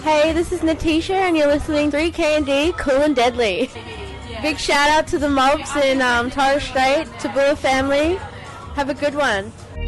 Hey, this is Natisha, and you're listening to 3K&D, Cool and Deadly. Big shout out to the Mobs in Torres Strait, Tabula family. Have a good one.